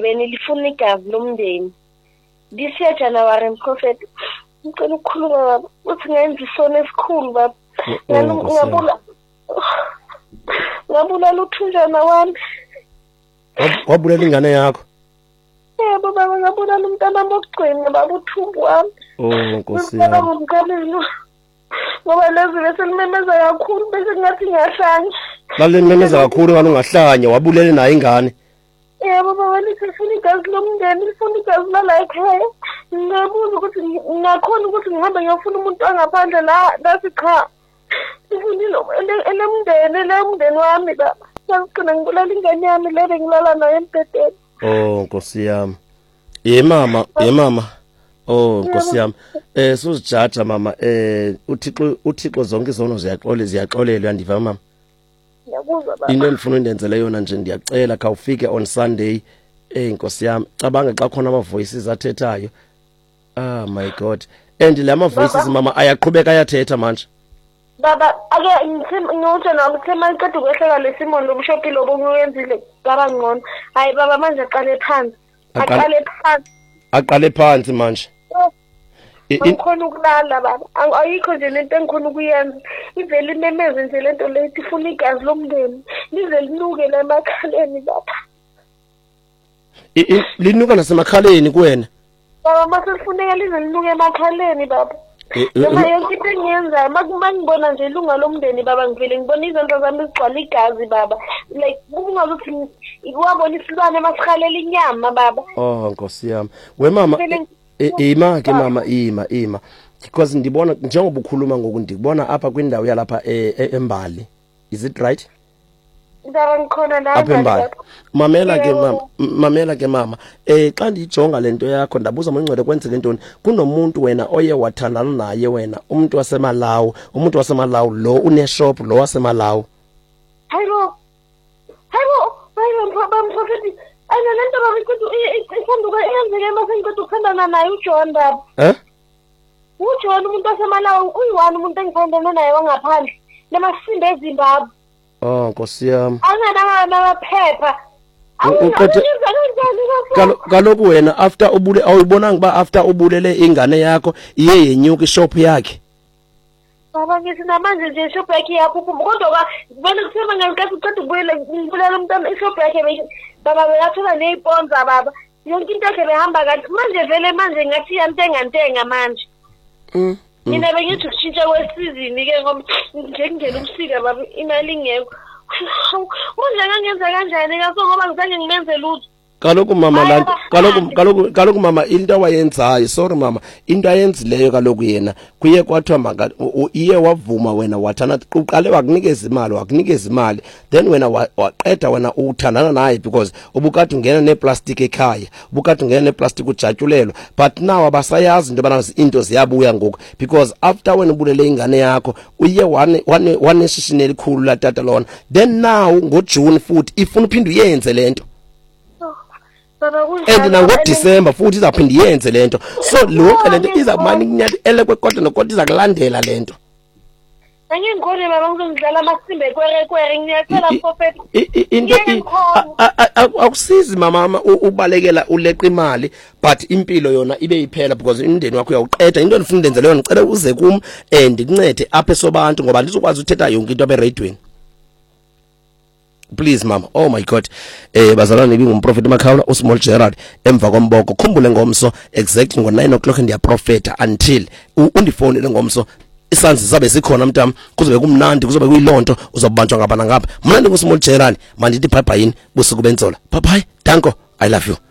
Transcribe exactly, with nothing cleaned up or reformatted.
endlebeni lifuna igazi lomndeni. This year January Prophet ngicela ukukhuluma baba uthi ngenza isono esikhulu baba. Ngiyabula ngabula luthunjana wami. Wabulela ingane yakho? Yebo baba ngabula umntana wokugcina baba uThumbu wami. Oh Nkosi yami. Ngoba lezi bese limemeza kakhulu bese ngathi ngiyahlanya. Lale limemeza kakhulu ngalo ungahlanya wabulele nayo ingane. Yebo baba lifuna igazi lomndeni lifuna igazi la ekhaya. Ngabuza ukuthi ngakhona ukuthi ngihambe ngiyofuna umuntu angaphandle la lasicha. Ngifundile elemndeni lemndeni wami baba. Ngicela ngibulala ingane yami lebe ngilala nayo embhedeni. Oh Nkosi yami. Ye mama, ye mama. Oh Nkosi yami. Eh suzijaja mama eh uThixo uThixo zonke izono ziyaxole ziyaxolelwa ndiva mama. Ngiyakuzwa baba. Into endifuna indenzele yona nje ndiyacela ka ufike on Sunday eh Nkosi yami cabanga xa khona ama voices athethayo. Ah my God. And lama voices mama ayaqhubeka ayathetha manje. Baba ake ngithe nokuthema iqedwe kwehleka lesimo lomshophi lobo nguyenzile baba ngcono. Hayi baba manje aqale phansi. Aqale phansi. Aqale phansi manje. Ngikhona ukulala baba. Ayikho nje lento engikhona ukuyenza. Ivele imemeze nje lento lethi ifuna igazi lomndeni. Lize linuke la emakhaleni baba. Linuka nasemakhaleni kuwena? Baba masifuneka lize linuke emakhaleni baba. Noma yonke into engiyenzayo makubona nje ilunga lomndeni baba ngivele ngibona izinto zami zigcwala igazi baba. Like kungazuthi ikwabona isilwane masikhalela inyama baba. Oh Nkosi yami. We mama ima ke mama ima ima because ndibona njengoba ukhuluma ngoku ndikubona apha kwindawo yalapha eMbali. Is it right? Ndaba ngikhona la eMbali. Mamela ke mama mamela ke mama eh xa ndijonga lento yakho ndabuza uMncwele kwenzeke ntoni kunomuntu wena oye wathandana naye wena umuntu waseMalawi umuntu waseMalawi lo une shop lo waseMalawi. Hayibo hayibo hayibo baba mfowethu ana lento bakuthi isanduka iyenzeke mase ngikuthi ukuthandana naye uJohn baba. Eh? uJohn umuntu waseMalawi uyiwani umuntu engithandana naye wangaphandle lemasinde eZimbabwe. Oh Nkosi yami. Angana namaphepha. Kaloku wena after ubule awuyibonanga ba after ubulele ingane yakho iye yenyuka ishop yakhe. Baba ngithi namanje nje ishop yakhe yakho kodwa ka vele kusema ngenkathi uqeda ubuyele ngibulala umntana ishop yakhe baba beyathola neyiponza baba. Yonke into yakhe behamba kahle manje vele manje ngathi yantenga ntenga manje. Mm. Mina bengithi ukushintsha kwesizini ke ngoba nje ngene ubusika baba imali ngekho. Manje ngangenza kanjani kaso ngoba ngizange ngimenze lutho. Kaloku mama la kaloku kaloku kaloku mama into awayenzayo sorry mama into ayenzileyo kaloku yena kuye kwathiwa maka iye wavuma wena wathana uqale wakunikeza imali wakunikeza imali then wena waqeda wena uthandana naye because ubukade ungena neplastic ekhaya ubukade ungena neplastic ujatshulelwa but now abasayazi into bana into ziyabuya ngoku because after wena ubulele ingane yakho uye wane wane waneshishini elikhulu la tata lona then now ngoJune futhi ifuna uphinda uyenze lento. And na ngo December futhi izaphinda iyenze lento so lonke lento izamani kunyathi elekwe kodwa nokodwa iza kulandela lento. Angengkhona baba ngizongidlala amasimbe kwere kwere ngiyacela mfowethu. Into akusizi mama ubalekela uleqa imali but impilo yona ibe iphela because indeni wakho uyawuqeda into endifuna ndenze leyo ngicela uze kum and ikuncede apha esobantu ngoba ndizokwazi uthetha yonke into abe radioweni. Please mama oh my God eh bazalwane ibingumprofeti Makhawula uSmall Gerald emva komboko khumbule ngomso exactly ngo nine o'clock ndiya profeta until undifonele ngomso isanzi sabe sikhona mntama kuzobe kumnandi kuzobe kuyilonto uzobanjwa ngapha nangapha mina ndinguSmall Gerald mandithi bye bye busuku benzola bye bye danko I love you.